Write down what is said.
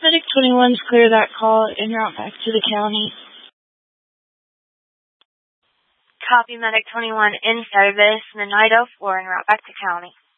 Medic 21's clear that call en route back to the county. Copy, Medic 21 in service, midnight 04 en route back to county.